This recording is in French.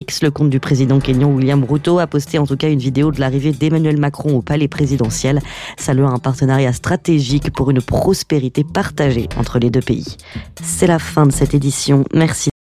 X, le compte du président kényan William Ruto a posté en tout cas une vidéo de l'arrivée d'Emmanuel Macron au palais présidentiel, saluant un partenariat stratégique pour une prospérité partagée entre les deux pays. C'est la fin de cette édition. Merci.